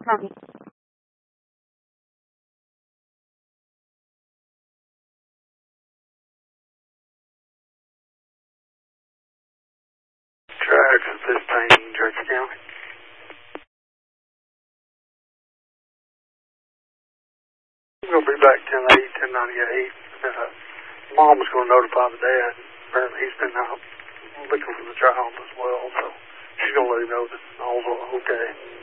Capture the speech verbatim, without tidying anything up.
Track fifteen, Cherokee County. I'm going to be back ten eight, ten ninety-eight. And, uh, Mom was going to notify the dad. Apparently he's been out looking for the child as well, so she's going to let him know that all's okay.